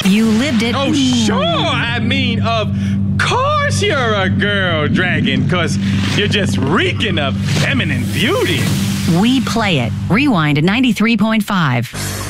You lived it. Oh, sure. I mean, of course you're a girl dragon, because you're just reeking of feminine beauty. We play it. Rewind to 93.5.